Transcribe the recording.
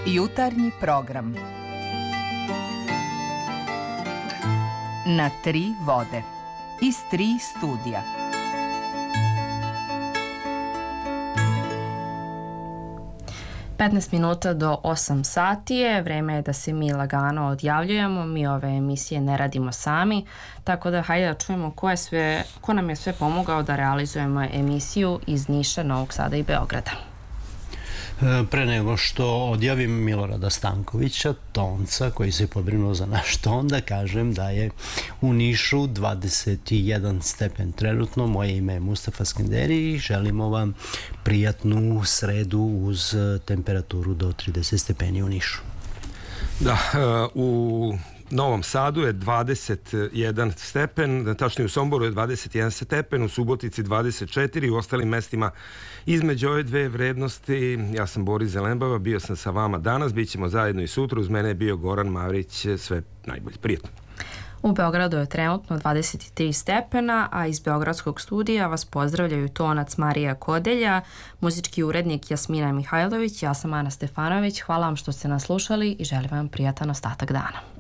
Jutarnji program na 3 vode iz 3 studija. Minuta do 8 sati je, vreme je da se mi lagano odjavljujemo, mi ove emisije ne radimo sami, tako da hajde da čujemo ko nam je sve pomogao da realizujemo emisiju iz Niša, Novog Sada i Beograda. Pre nego što odjavim Milorada Stankovića, tonca koji se pobrinuo za naš ton, da kažem da je u Nišu 21 stepen trenutno. Moje ime je Mustafa Skenderi i želimo vam prijatnu sredu uz temperaturu do 30 stepeni u Nišu. Da, u Novom Sadu je 21 stepen, tačnije u Somboru je 21 stepen, u Subotici 24, u ostalim mestima između ove dve vrednosti. Ja sam Boris Zelenbava, bio sam sa vama danas, bit ćemo zajedno i sutra, uz mene je bio Goran Mavrić, sve najbolje, prijatno. U Beogradu je trenutno 23 stepena, a iz Beogradskog studija vas pozdravljaju tonac Marija Kodelja, muzički urednik Jasmina Mihajlović, ja sam Ana Stefanović. Hvala vam što ste nas slušali i želim vam prijatan ostatak dana.